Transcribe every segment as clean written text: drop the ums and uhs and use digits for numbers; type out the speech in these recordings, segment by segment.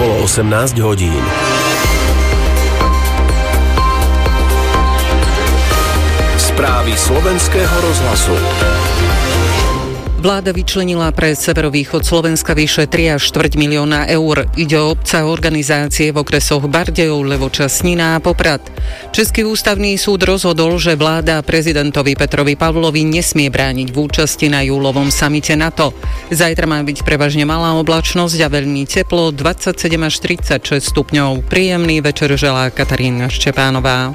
bolo 18 hodín. Správy slovenského rozhlasu. Vláda vyčlenila pre severovýchod Slovenska vyše 3,25 milióna eur. Ide o obce a organizácie v okresoch Bardejov, Levoča, Snina a Poprad. Český ústavný súd rozhodol, že vláda prezidentovi Petrovi Pavlovi nesmie brániť v účasti na júlovom samite NATO. Zajtra má byť prevažne malá oblačnosť a veľmi teplo, 27 až 36 stupňov. Príjemný večer želá Katarína Štepánová.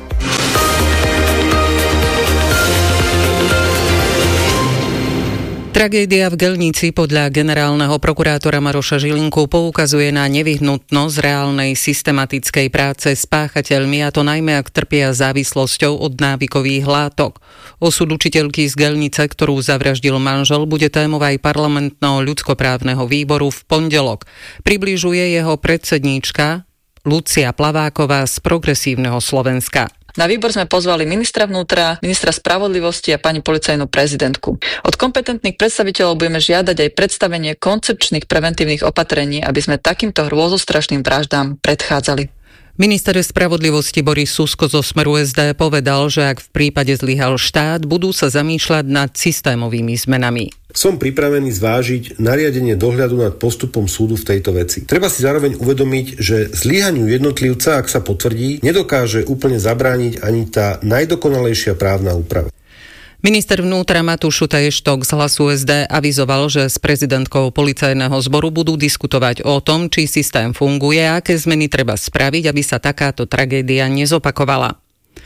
Tragédia v Gelnici podľa generálneho prokurátora Maroša Žilinku poukazuje na nevyhnutnosť reálnej systematickej práce s páchateľmi, a to najmä ak trpia závislosťou od návykových látok. Osud učiteľky z Gelnice, ktorú zavraždil manžel, bude témou aj parlamentného ľudskoprávneho výboru v pondelok. Približuje jeho predsedníčka Lucia Plaváková z Progresívneho Slovenska. Na výbor sme pozvali ministra vnútra, ministra spravodlivosti a pani policajnú prezidentku. Od kompetentných predstaviteľov budeme žiadať aj predstavenie koncepčných preventívnych opatrení, aby sme takýmto hrôzostrašným vraždám predchádzali. Minister spravodlivosti Boris Susko zo Smeru SD povedal, že ak v prípade zlyhal štát, budú sa zamýšľať nad systémovými zmenami. Som pripravený zvážiť nariadenie dohľadu nad postupom súdu v tejto veci. Treba si zároveň uvedomiť, že zlyhaniu jednotlivca, ak sa potvrdí, nedokáže úplne zabrániť ani tá najdokonalejšia právna úprava. Minister vnútra Matúš Šutaj-Štok z Hlasu SD avizoval, že s prezidentkou policajného zboru budú diskutovať o tom, či systém funguje a aké zmeny treba spraviť, aby sa takáto tragédia nezopakovala.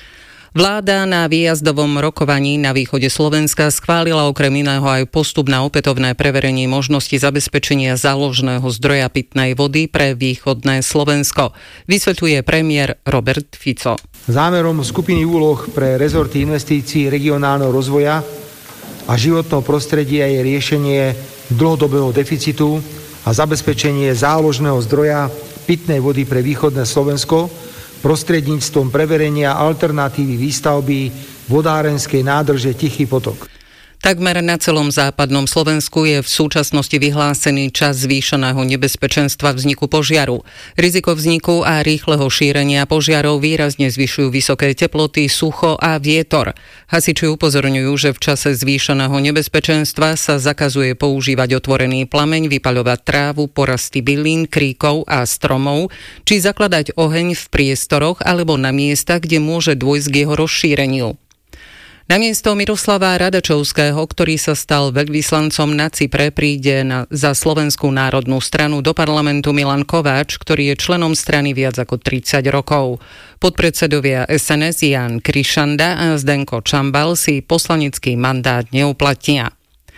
Vláda na výjazdovom rokovaní na východe Slovenska schválila okrem iného aj postup na opätovné preverenie možnosti zabezpečenia záložného zdroja pitnej vody pre východné Slovensko, vysvetľuje premiér Robert Fico. Zámerom skupiny úloh pre rezorty investícií, regionálneho rozvoja a životného prostredia je riešenie dlhodobého deficitu a zabezpečenie záložného zdroja pitnej vody pre východné Slovensko prostredníctvom preverenia alternatívy výstavby vodárenskej nádrže Tichý potok. Takmer na celom západnom Slovensku je v súčasnosti vyhlásený čas zvýšeného nebezpečenstva vzniku požiaru. Riziko vzniku a rýchleho šírenia požiarov výrazne zvyšujú vysoké teploty, sucho a vietor. Hasiči upozorňujú, že v čase zvýšeného nebezpečenstva sa zakazuje používať otvorený plameň, vypaľovať trávu, porasty bylín, kríkov a stromov, či zakladať oheň v priestoroch alebo na miestach, kde môže dôjsť k jeho rozšíreniu. Namiesto Miroslava Radačovského, ktorý sa stal veľvyslancom na Cypre, príde za Slovenskú národnú stranu do parlamentu Milan Kováč, ktorý je členom strany viac ako 30 rokov. Podpredsedovia SNS Ján Krišanda a Zdenko Čambal si poslanecký mandát neuplatnia.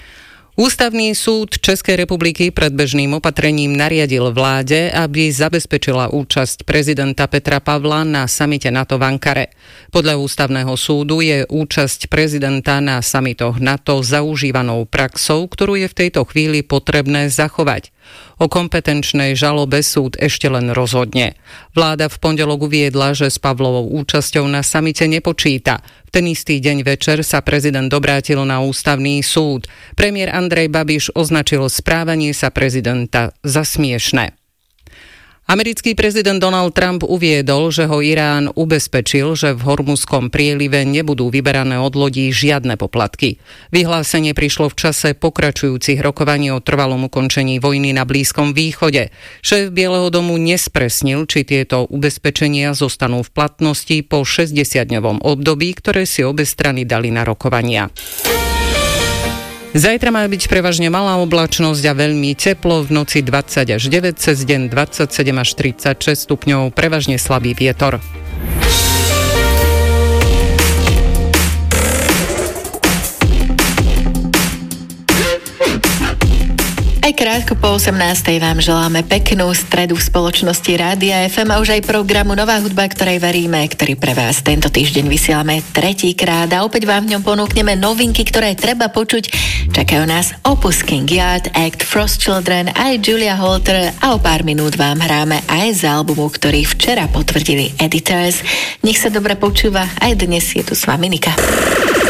Ústavný súd Českej republiky predbežným opatrením nariadil vláde, aby zabezpečila účasť prezidenta Petra Pavla na samite NATO v Ankare. Podľa ústavného súdu je účasť prezidenta na samitoch NATO zaužívanou praxou, ktorú je v tejto chvíli potrebné zachovať. O kompetenčnej žalobe súd ešte len rozhodne. Vláda v pondelok uviedla, že s Pavlovou účasťou na samite nepočíta. V ten istý deň večer sa prezident obrátil na ústavný súd. Premiér Andrej Babiš označil správanie sa prezidenta za smiešné. Americký prezident Donald Trump uviedol, že ho Irán ubezpečil, že v Hormuzskom prielive nebudú vyberané od lodí žiadne poplatky. Vyhlásenie prišlo v čase pokračujúcich rokovaní o trvalom ukončení vojny na Blízkom východe. Šéf Bieleho domu nespresnil, či tieto ubezpečenia zostanú v platnosti po 60-dňovom období, ktoré si obe strany dali na rokovania. Zajtra má byť prevažne malá oblačnosť a veľmi teplo, v noci 20 až 9, cez deň 27 až 36 stupňov, prevažne slabý vietor. Aj krátko po 18. vám želáme peknú stredu v spoločnosti Rádia FM a už aj programu Nová hudba, ktorej veríme, ktorý pre vás tento týždeň vysielame tretíkrát a opäť vám v ňom ponúkneme novinky, ktoré treba počuť. Čakajú nás Opus King Yard, Act, Frost Children, aj Julia Holter a o pár minút vám hráme aj z albumu, ktorý včera potvrdili Editors. Nech sa dobre počúva, aj dnes je tu s vami Nika.